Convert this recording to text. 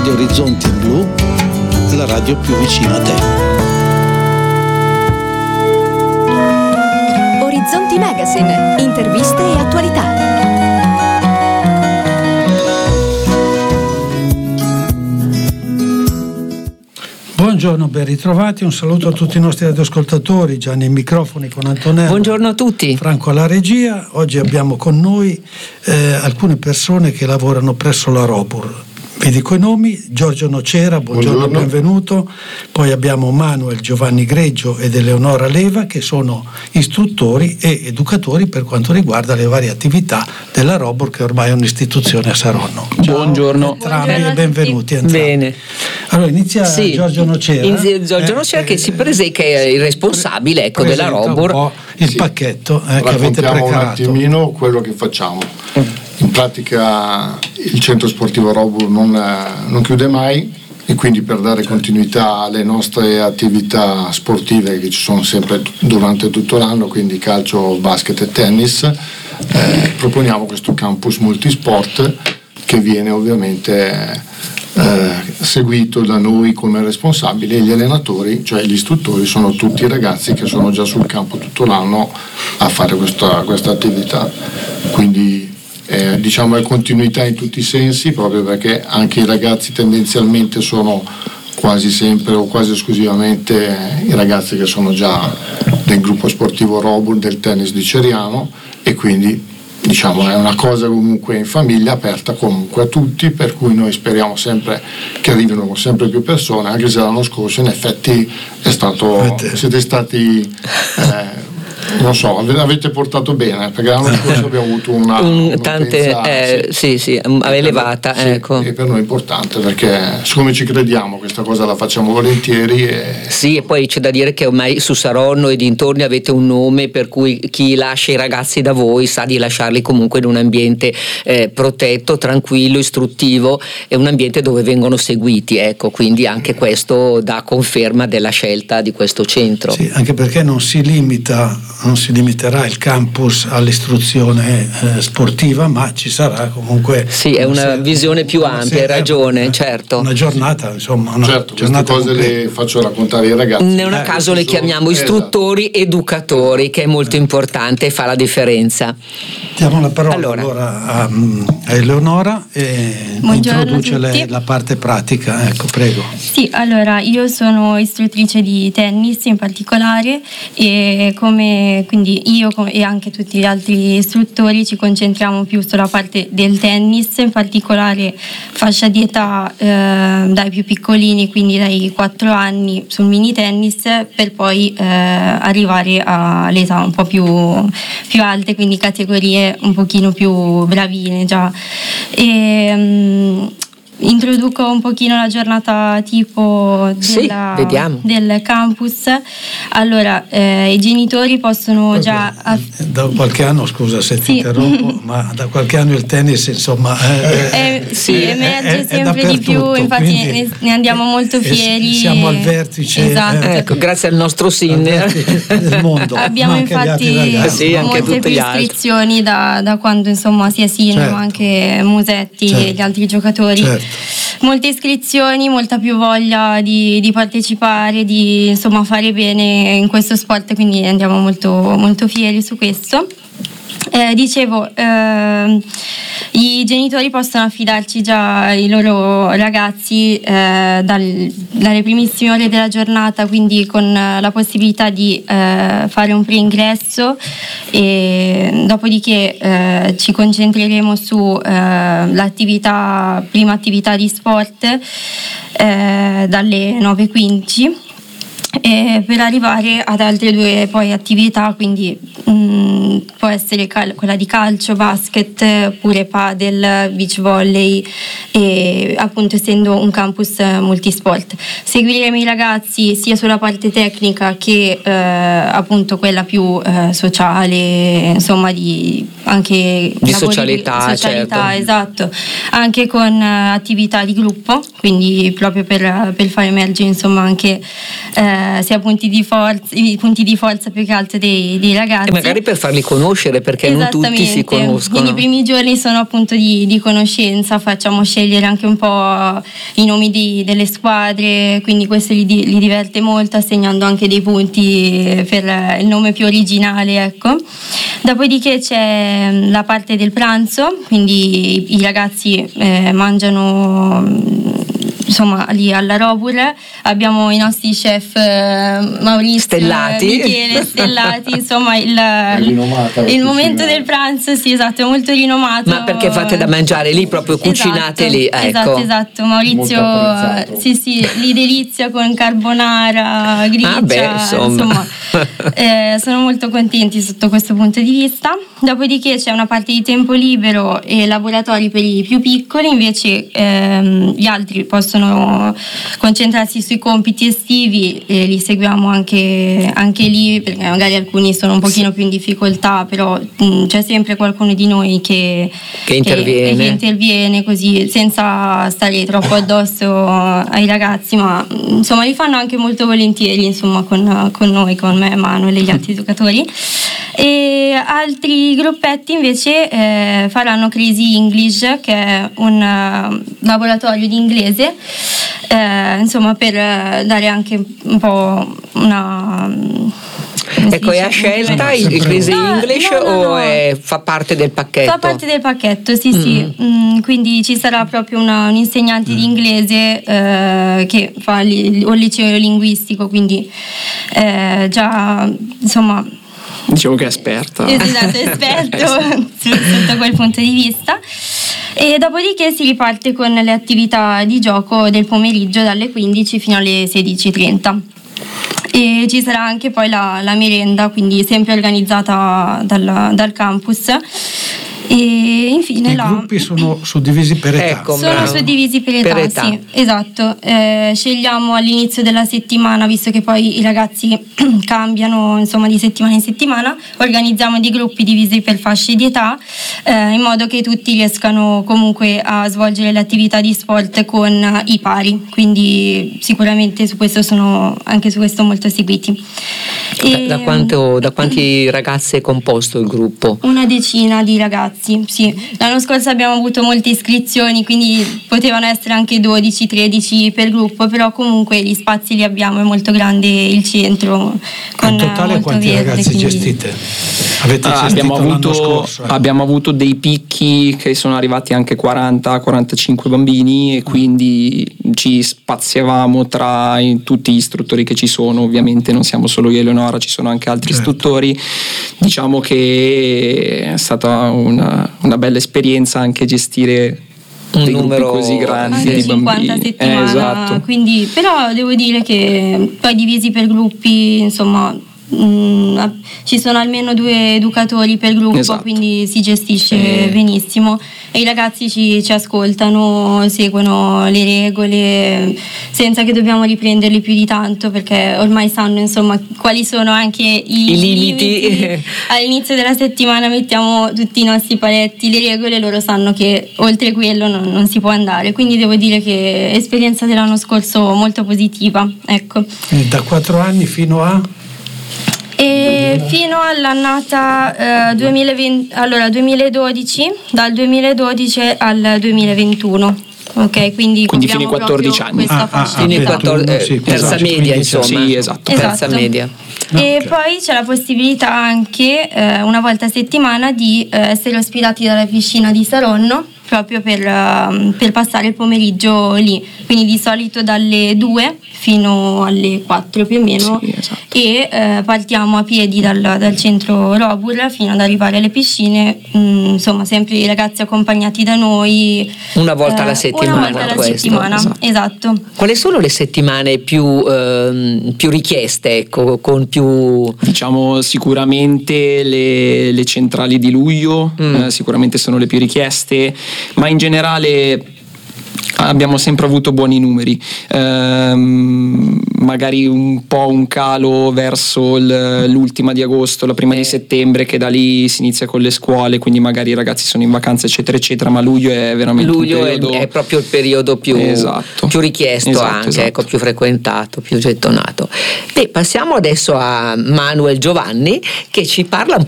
Radio Orizzonti Blu, la radio più vicina a te. Orizzonti Magazine, interviste e attualità. Buongiorno, ben ritrovati, un saluto a tutti i nostri radioascoltatori, Gianni ai microfoni con Antonello. Buongiorno a tutti. Franco alla regia. Oggi abbiamo con noi alcune persone che lavorano presso la Robur. Vi dico i nomi: Giorgio Nocera, buongiorno. Benvenuto. Poi abbiamo Manuel Giovanni Greggio ed Eleonora Leva, che sono istruttori e educatori per quanto riguarda le varie attività della Robur, che ormai è un'istituzione a Saronno. Ciao. Buongiorno. Entrambi e benvenuti. Bene. Allora inizia Giorgio Nocera. Giorgio Nocera che si presenta, che è il responsabile della Robur. Un po' il pacchetto che avete preparato. Un attimino quello che facciamo. In pratica il centro sportivo Robur non chiude mai, e quindi per dare continuità alle nostre attività sportive che ci sono sempre durante tutto l'anno, quindi calcio, basket e tennis, proponiamo questo campus multisport che viene ovviamente seguito da noi come responsabili, e gli allenatori, cioè gli istruttori, sono tutti i ragazzi che sono già sul campo tutto l'anno a fare questa attività. Quindi diciamo è continuità in tutti i sensi, proprio perché anche i ragazzi tendenzialmente sono quasi sempre o quasi esclusivamente i ragazzi che sono già del gruppo sportivo Robur del tennis di Ceriano, e quindi diciamo è una cosa comunque in famiglia, aperta comunque a tutti, per cui noi speriamo sempre che arrivino sempre più persone, anche se l'anno scorso in effetti siete stati non so, avete portato bene, perché l'anno scorso abbiamo avuto una elevata, sì, ecco. E per noi è importante, perché siccome ci crediamo questa cosa la facciamo volentieri e poi c'è da dire che ormai su Saronno e dintorni avete un nome per cui chi lascia i ragazzi da voi sa di lasciarli comunque in un ambiente protetto, tranquillo, istruttivo, e un ambiente dove vengono seguiti, ecco, quindi anche questo dà conferma della scelta di questo centro. Sì, anche perché non si limiterà il campus all'istruzione sportiva, ma ci sarà comunque è una visione più ampia, hai ragione, certo. Una giornata, insomma, certo, queste cose le faccio raccontare ai ragazzi. Non a caso le chiamiamo istruttori, educatori, che è molto importante e fa la differenza. Diamo la parola allora a Eleonora e introduce lei la parte pratica, ecco, prego. Sì, allora io sono istruttrice di tennis in particolare, e quindi io e anche tutti gli altri istruttori ci concentriamo più sulla parte del tennis, in particolare fascia di età dai più piccolini, quindi dai 4 anni sul mini tennis, per poi arrivare all'età un po' più alte, quindi categorie un pochino più bravine già. Introduco un pochino la giornata tipo del campus. Allora, i genitori possono già da qualche anno, scusa se ti interrompo, ma da qualche anno il tennis insomma emerge sempre di più, infatti ne andiamo molto fieri. Siamo al vertice, esatto. Ecco, grazie al nostro SIN del mondo. Abbiamo infatti molte più iscrizioni da quando insomma sia SIN, ma anche Musetti e gli altri giocatori. Certo. Molte iscrizioni, molta più voglia di partecipare, di insomma fare bene in questo sport, quindi andiamo molto, molto fieri su questo. Dicevo, i genitori possono affidarci già i loro ragazzi dalle primissime ore della giornata, quindi con la possibilità di fare un preingresso, e dopodiché ci concentreremo su prima attività di sport dalle 9:15. Per arrivare ad altre 2 poi attività, quindi può essere quella di calcio, basket, oppure padel, beach volley, e appunto essendo un campus multisport seguiremo i ragazzi sia sulla parte tecnica che appunto quella più sociale, insomma anche di socialità, certo. Esatto, anche con attività di gruppo, quindi proprio per far emergere insomma anche sia i punti di forza più che altro dei ragazzi, e magari per farli conoscere, perché non tutti si conoscono. Quindi i primi giorni sono appunto di conoscenza, facciamo scegliere anche un po' i nomi delle squadre, quindi questo li diverte molto, assegnando anche dei punti per il nome più originale, ecco. Dopodiché c'è la parte del pranzo, quindi i ragazzi mangiano insomma lì alla Robur. Abbiamo i nostri chef Maurizio Stellati, Michele Stellati, insomma il momento del pranzo, sì, esatto, è molto rinomato. Ma perché fate da mangiare lì, proprio cucinate lì? Ecco. Esatto, Maurizio sì, li delizia con carbonara, gricia, insomma sono molto contenti sotto questo punto di vista. Dopodiché c'è una parte di tempo libero e laboratori per i più piccoli, invece gli altri possono concentrarsi sui compiti estivi e li seguiamo anche lì, perché magari alcuni sono un pochino più in difficoltà, però c'è sempre qualcuno di noi che interviene così, senza stare troppo addosso ai ragazzi, ma insomma li fanno anche molto volentieri, insomma, con noi, con me, Manuel e gli altri giocatori. E altri gruppetti invece faranno Crazy English, che è un laboratorio di inglese, insomma, per dare anche un po' una... Ecco, è a scelta il Crazy English o fa parte del pacchetto? Fa parte del pacchetto, sì. Quindi ci sarà proprio un insegnante di inglese che fa un liceo linguistico, quindi già, insomma... Diciamo che è esperta. Esatto, esperto sotto quel punto di vista. E dopodiché si riparte con le attività di gioco del pomeriggio dalle 15 fino alle 16:30. E ci sarà anche poi la merenda, quindi sempre organizzata dal campus. E infine i gruppi sono suddivisi per età. Ecco, sono suddivisi per età, sì, esatto. Scegliamo all'inizio della settimana, visto che poi i ragazzi cambiano, insomma, di settimana in settimana, organizziamo dei gruppi divisi per fasce di età, in modo che tutti riescano comunque a svolgere le attività di sport con i pari, quindi sicuramente su questo molto seguiti. Da quanti ragazzi è composto il gruppo? Una decina di ragazzi, sì. L'anno scorso abbiamo avuto molte iscrizioni, quindi potevano essere anche 12-13 per gruppo, però comunque gli spazi li abbiamo, è molto grande il centro. In totale quanti ragazzi gestite? Avete gestito l'anno scorso? Abbiamo avuto dei picchi che sono arrivati anche 40-45 bambini, e quindi ci spaziavamo tra tutti gli istruttori che ci sono. Ovviamente non siamo solo io e Eleonora, ci sono anche altri istruttori. Diciamo che è stata una bella esperienza anche gestire un numero così grande di 50 bambini. Settimana, Esatto. Quindi, però devo dire che poi divisi per gruppi, insomma, ci sono almeno 2 educatori per gruppo, esatto. Quindi si gestisce benissimo e i ragazzi ci ascoltano, seguono le regole senza che dobbiamo riprenderli più di tanto, perché ormai sanno, insomma, quali sono anche i limiti. All'inizio della settimana mettiamo tutti i nostri paletti, le regole, loro sanno che oltre quello non si può andare, quindi devo dire che esperienza dell'anno scorso molto positiva, ecco. Da 4 anni fino a? E fino all'annata 2012, dal 2012 al 2021. Ok, quindi fino ai 14 anni. Fino ai 14, terza media, insomma. Sì, esatto. Terza media. E poi c'è la possibilità anche una volta a settimana di essere ospitati dalla piscina di Saronno, proprio per passare il pomeriggio lì, quindi di solito dalle 2 fino alle 4 più o meno, sì, esatto. E partiamo a piedi dal centro Robur fino ad arrivare alle piscine, insomma sempre i ragazzi accompagnati da noi una volta alla settimana. Esatto. Quali sono le settimane più richieste, ecco, con più, diciamo, sicuramente le centrali di luglio sicuramente sono le più richieste, ma in generale abbiamo sempre avuto buoni numeri, magari un po' un calo verso l'ultima di agosto, la prima di settembre, che da lì si inizia con le scuole, quindi magari i ragazzi sono in vacanza eccetera eccetera, ma luglio è veramente un periodo... è proprio il periodo più richiesto, anche ecco, più frequentato, più gettonato. Passiamo adesso a Manuel Giovanni, che ci parla